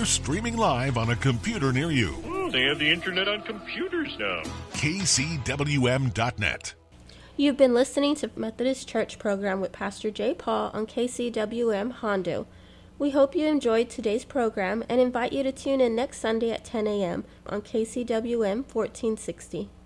streaming live on a computer near you. Oh, they have the internet on computers now. KCWM.net. You've been listening to Methodist Church program with Pastor J. Paul on KCWM Hondo. We hope you enjoyed today's program and invite you to tune in next Sunday at 10 a.m. on KCWM 1460.